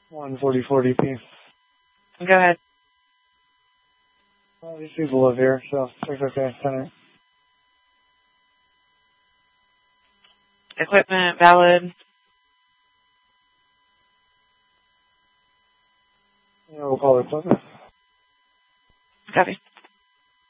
144 DP. Go ahead. Well, these people live here, so it's okay. Center. Equipment valid. Yeah, we'll call it equipment. Copy.